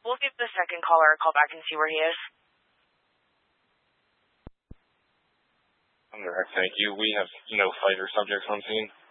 We'll give the second caller a call back and see where he is. All right, thank you. We have no fighter subjects on scene.